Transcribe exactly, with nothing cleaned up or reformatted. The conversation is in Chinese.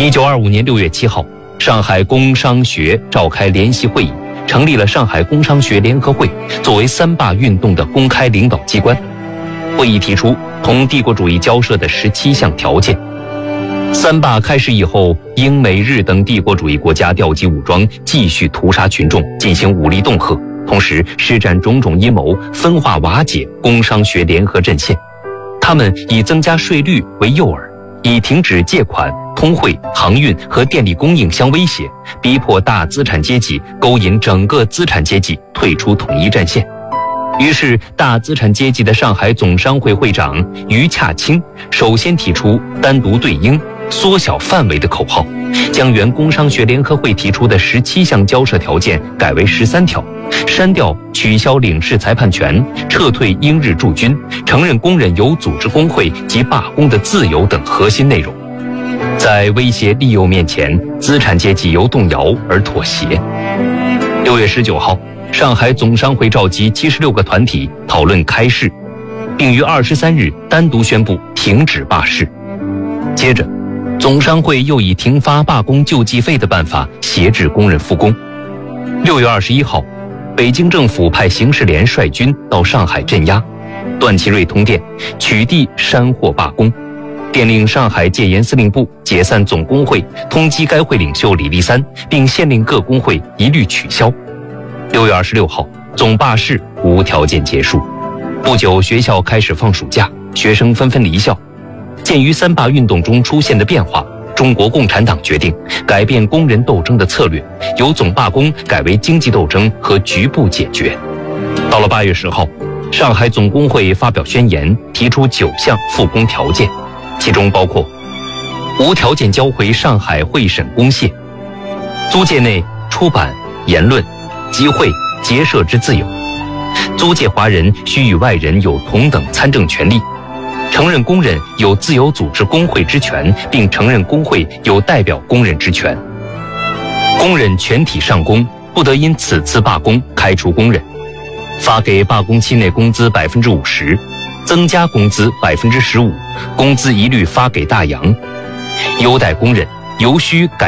一九二五年六月七号，上海工商学召开联席会议，成立了上海工商学联合会，作为三罢运动的公开领导机关。会议提出同帝国主义交涉的十七项条件。三罢开始以后，英美日等帝国主义国家调集武装，继续屠杀群众，进行武力恫吓，同时施展种种阴谋，分化瓦解工商学联合阵线。他们以增加税率为诱饵，以停止借款、通汇、航运和电力供应相威胁，逼迫大资产阶级，勾引整个资产阶级退出统一战线。于是，大资产阶级的上海总商会会长于洽清首先提出单独对英、缩小范围的口号，将原工商学联合会提出的十七项交涉条件改为十三条，删掉取消领事裁判权、撤退英日驻军、承认工人有组织工会及罢工的自由等核心内容。在威胁利诱面前，资产阶级由动摇而妥协。六月十九号，上海总商会召集七十六个团体讨论开市，并于二十三日单独宣布停止罢市。接着，总商会又以停发罢工救济费的办法挟制工人复工。六月二十一号，北京政府派邢世廉率军到上海镇压，段祺瑞通电，取缔山货罢工，电令上海戒严司令部解散总工会，通缉该会领袖李立三，并限令各工会一律取消。六月二十六号，总罢市无条件结束。不久，学校开始放暑假，学生纷纷离校。鉴于三罢运动中出现的变化，中国共产党决定改变工人斗争的策略，由总罢工改为经济斗争和局部解决。到了八月十号，上海总工会发表宣言，提出九项复工条件，其中包括无条件交回上海会审公廨，租界内出版、言论、集会、结社之自由，租界华人须与外人有同等参政权利，承认工人有自由组织工会之权，并承认工会有代表工人之权。工人全体上工，不得因此次罢工开除工人，发给罢工期内工资百分之五十，增加工资百分之十五，工资一律发给大洋。优待工人，尤需改